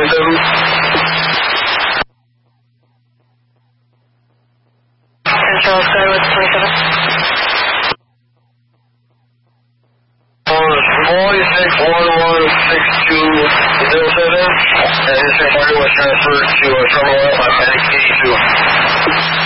Control Sky with 27. 46116207, and his party was transferred to Terminal F on Panic 82.